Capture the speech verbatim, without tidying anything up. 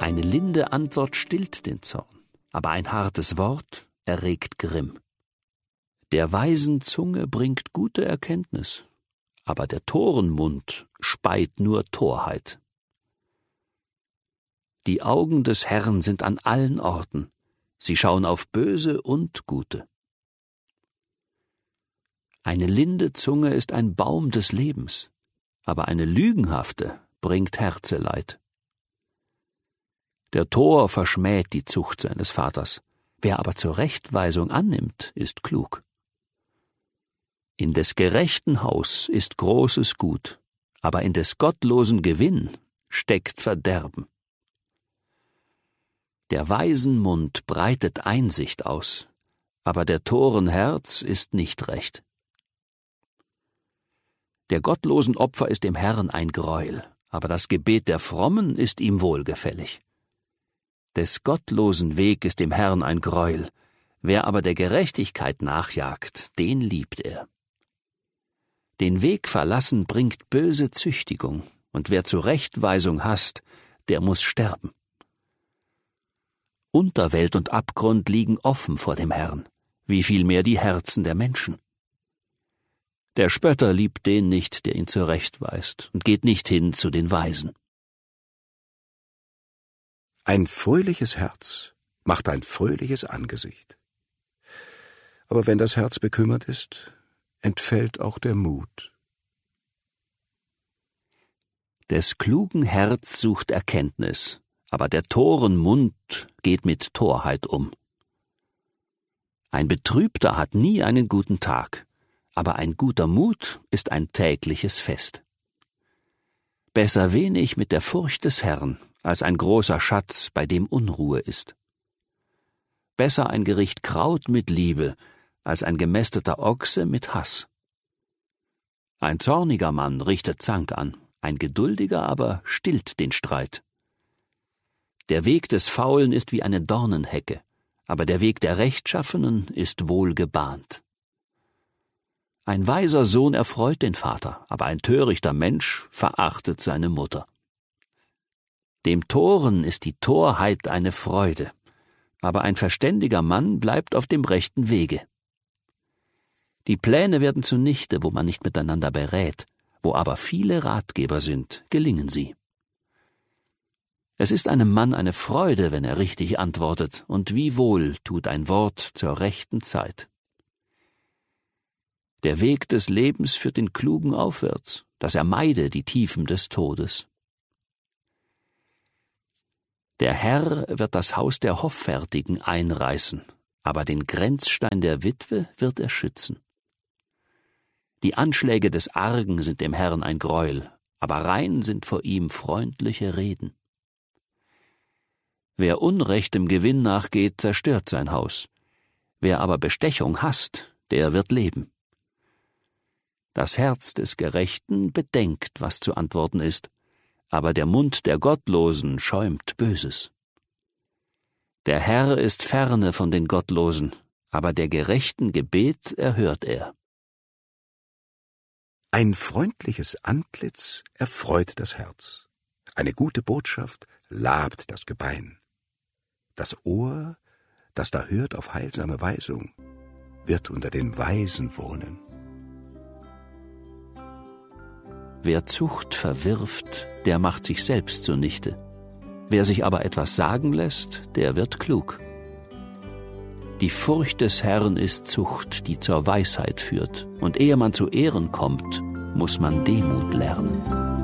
Eine linde Antwort stillt den Zorn, aber ein hartes Wort erregt Grimm. Der weisen Zunge bringt gute Erkenntnis, aber der Toren Mund speit nur Torheit. Die Augen des Herrn sind an allen Orten, sie schauen auf Böse und Gute. Eine linde Zunge ist ein Baum des Lebens, aber eine lügenhafte bringt Herzeleid. Der Tor verschmäht die Zucht seines Vaters, wer aber zur Rechtweisung annimmt, ist klug. In des gerechten Haus ist großes Gut, aber in des gottlosen Gewinn steckt Verderben. Der weisen Mund breitet Einsicht aus, aber der Toren Herz ist nicht recht. Der gottlosen Opfer ist dem Herrn ein Greuel, aber das Gebet der Frommen ist ihm wohlgefällig. Des gottlosen Weg ist dem Herrn ein Greuel, wer aber der Gerechtigkeit nachjagt, den liebt er. Den Weg verlassen bringt böse Züchtigung, und wer zur Rechtweisung hasst, der muß sterben. Unterwelt und Abgrund liegen offen vor dem Herrn, wie viel mehr die Herzen der Menschen. Der Spötter liebt den nicht, der ihn zurechtweist, und geht nicht hin zu den Weisen. Ein fröhliches Herz macht ein fröhliches Angesicht. Aber wenn das Herz bekümmert ist, entfällt auch der Mut. Des klugen Herz sucht Erkenntnis, aber der Toren Mund geht mit Torheit um. Ein Betrübter hat nie einen guten Tag, aber ein guter Mut ist ein tägliches Fest. Besser wenig mit der Furcht des Herrn, als ein großer Schatz, bei dem Unruhe ist. Besser ein Gericht Kraut mit Liebe, als ein gemästeter Ochse mit Hass. Ein zorniger Mann richtet Zank an, ein geduldiger aber stillt den Streit. Der Weg des Faulen ist wie eine Dornenhecke, aber der Weg der Rechtschaffenen ist wohl gebahnt. Ein weiser Sohn erfreut den Vater, aber ein törichter Mensch verachtet seine Mutter. Dem Toren ist die Torheit eine Freude, aber ein verständiger Mann bleibt auf dem rechten Wege. Die Pläne werden zunichte, wo man nicht miteinander berät, wo aber viele Ratgeber sind, gelingen sie. Es ist einem Mann eine Freude, wenn er richtig antwortet, und wie wohl tut ein Wort zur rechten Zeit. Der Weg des Lebens führt den Klugen aufwärts, dass er meide die Tiefen des Todes. Der Herr wird das Haus der Hoffärtigen einreißen, aber den Grenzstein der Witwe wird er schützen. Die Anschläge des Argen sind dem Herrn ein Greuel, aber rein sind vor ihm freundliche Reden. Wer unrechtem Gewinn nachgeht, zerstört sein Haus. Wer aber Bestechung hasst, der wird leben. Das Herz des Gerechten bedenkt, was zu antworten ist, aber der Mund der Gottlosen schäumt Böses. Der Herr ist ferne von den Gottlosen, aber der gerechten Gebet erhört er. Ein freundliches Antlitz erfreut das Herz. Eine gute Botschaft labt das Gebein. Das Ohr, das da hört auf heilsame Weisung, wird unter den Weisen wohnen. Wer Zucht verwirft, der macht sich selbst zunichte. Wer sich aber etwas sagen lässt, der wird klug. Die Furcht des Herrn ist Zucht, die zur Weisheit führt, und ehe man zu Ehren kommt, muss man Demut lernen.